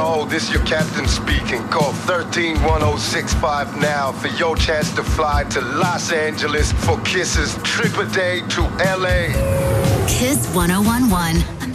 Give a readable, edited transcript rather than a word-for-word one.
Yo, this your captain speaking. Call 131065 now for your chance to fly to Los Angeles for Kiss's trip a day to LA. Kiss 1011.